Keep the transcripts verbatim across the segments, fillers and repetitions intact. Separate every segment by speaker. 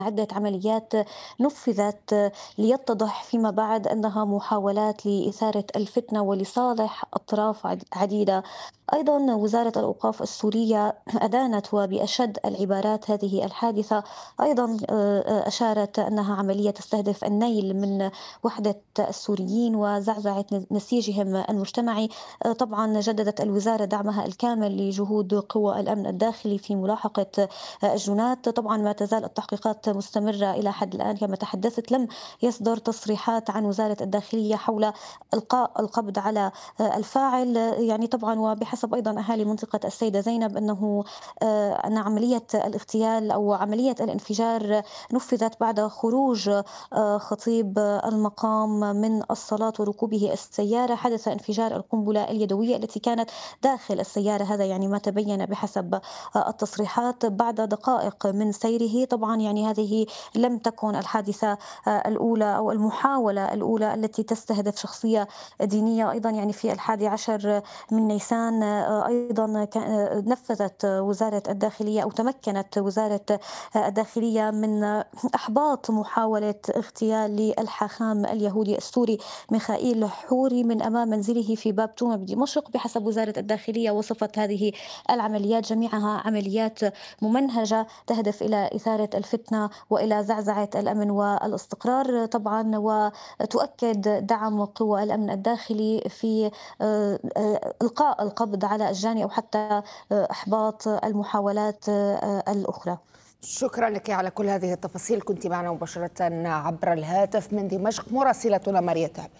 Speaker 1: عدة عمليات نفذت ليتضح فيما بعد أنها محاولات لإثارة الفتنة ولصالح أطراف عد- عديدة. أيضا وزارة الأوقاف السورية أدانت وبأشد العبارات هذه الحادثة. أيضا آه، آه، أشارت أنها عملية تستهدف النيل من وحدة السوريين وزعزعة نسيجهم المجتمعي. آه، طبعا جددت الوزارة دعمها الكامل لجهود قوى الأمن الداخلي في ملاحقة الجنات. طبعا ما تزال التحقيقات مستمرة إلى حد الآن كما تحدثت. لم يصدر تصريحات عن وزارة الداخلية حول إلقاء القبض على آه، الفاعل. يعني طبعا وبحسب أيضا أهالي منطقة السيدة زينب أنه آه، أن عملية الاغتيال أو عملية الانفجار نفذت بعد خروج آه، خطيب المقام من الصلاة وركوبه السيارة. حدث انفجار القنبلة اليدوية التي كانت داخل السيارة، هذا يعني ما تبين بحسب آه، التصريحات بعد دقائق من سيره. طبعا يعني هذه لم تكن الحادثة آه، الأولى أو المحاولة الأولى التي تستهدف شخصية دينية. أيضا يعني في الحادي عشر من نيسان آه، أيضا كان- آه، نفذت وزارة الداخلية أو تمكنت وزارة آه، الداخلية من آه، إحباط محاولة اغتيال للحاخام اليهودي السوري ميخائيل حوري من أمام منزله في باب توما بدمشق. بحسب وزارة الداخلية وصفت هذه العمليات جميعها عمليات ممنهجة تهدف إلى إثارة الفتنة وإلى زعزعة الأمن والاستقرار طبعا، وتؤكد دعم قوى الأمن الداخلي في آه، آه، إلقاء القبض على الجاني أو حتى آه، إحباط المحاولات آه، الأخرى.
Speaker 2: شكرا لك على كل هذه التفاصيل. كنت معنا مباشرة عبر الهاتف من دمشق مراسلتنا ماريا تعبت.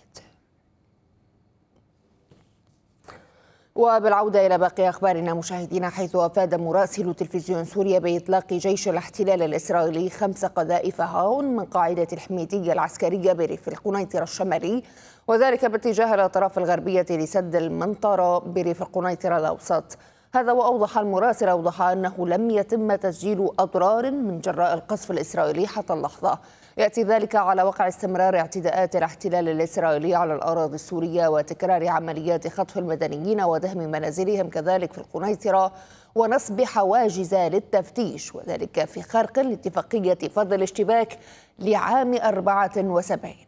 Speaker 2: وبالعودة إلى باقي أخبارنا مشاهدينا، حيث أفاد مراسل تلفزيون سوريا بإطلاق جيش الاحتلال الإسرائيلي خمس قذائف هاون من قاعدة الحميدية العسكرية بريف القنيطرة الشمالي، وذلك باتجاه الأطراف الغربية لسد المنطرة بريف القنيطرة الأوسط. هذا وأوضح المراسل أوضح أنه لم يتم تسجيل أضرار من جراء القصف الإسرائيلي حتى اللحظة. يأتي ذلك على وقع استمرار اعتداءات الاحتلال الإسرائيلي على الأراضي السورية وتكرار عمليات خطف المدنيين ودهم منازلهم كذلك في القنيطرة ونصب حواجز للتفتيش، وذلك في خرق لاتفاقية فض الاشتباك لعام أربعة وسبعين.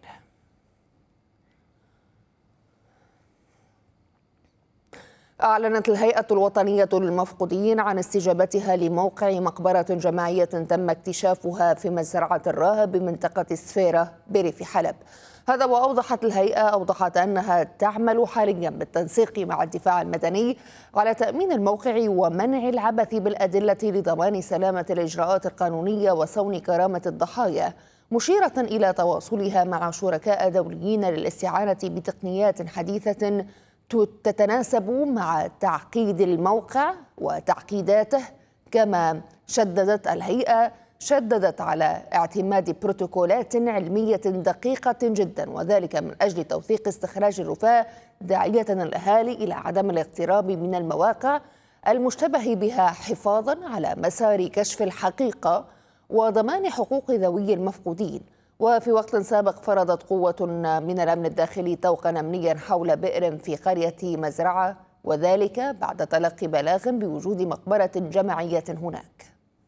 Speaker 2: أعلنت الهيئة الوطنية للمفقودين عن استجابتها لموقع مقبرة جماعية تم اكتشافها في مزرعة الراهب بمنطقة السفيرة بريف حلب. هذا وأوضحت الهيئة أوضحت أنها تعمل حاليا بالتنسيق مع الدفاع المدني على تأمين الموقع ومنع العبث بالأدلة لضمان سلامة الإجراءات القانونية وصون كرامة الضحايا، مشيرة إلى تواصلها مع شركاء دوليين للاستعانة بتقنيات حديثة تتناسب مع تعقيد الموقع وتعقيداته. كما شددت الهيئة شددت على اعتماد بروتوكولات علمية دقيقة جدا، وذلك من أجل توثيق استخراج الرفاه، داعية الأهالي إلى عدم الاقتراب من المواقع المشتبه بها حفاظا على مسار كشف الحقيقة وضمان حقوق ذوي المفقودين. وفي وقت سابق فرضت قوة من الأمن الداخلي طوقا أمنيا حول بئر في قرية مزرعة، وذلك بعد تلقي بلاغ بوجود مقبرة جماعية هناك.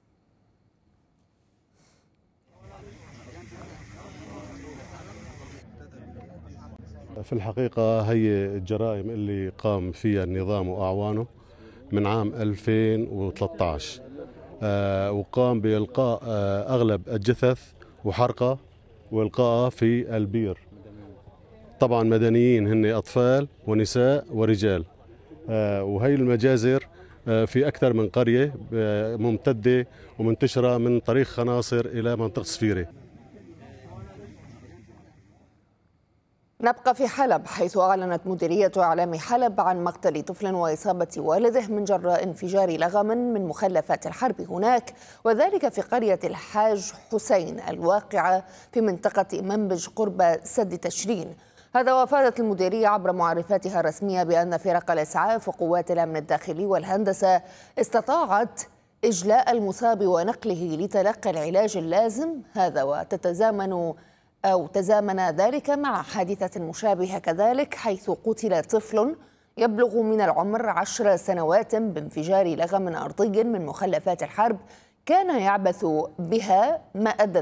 Speaker 3: في الحقيقة هي الجرائم اللي قام فيها النظام وأعوانه من عام ألفين وثلاثة عشر، آه وقام بإلقاء آه أغلب الجثث وحرقة وإلقائها في البير. طبعا مدنيين هن أطفال ونساء ورجال، آه وهي المجازر آه في أكثر من قرية آه ممتدة ومنتشرة من طريق خناصر إلى منطقة صفيرة.
Speaker 2: نبقى في حلب، حيث أعلنت مديرية إعلام حلب عن مقتل طفل وإصابة والده من جراء انفجار لغم من مخلفات الحرب هناك، وذلك في قرية الحاج حسين الواقعة في منطقة منبج قرب سد تشرين. هذا وافادت المديرية عبر معرفاتها الرسمية بأن فرق الإسعاف وقوات الأمن الداخلي والهندسة استطاعت إجلاء المصاب ونقله لتلقي العلاج اللازم. هذا وتتزامن أو تزامن ذلك مع حادثة مشابهة كذلك، حيث قتل طفل يبلغ من العمر عشر سنوات بانفجار لغم أرضي من مخلفات الحرب كان يعبث بها، ما أدى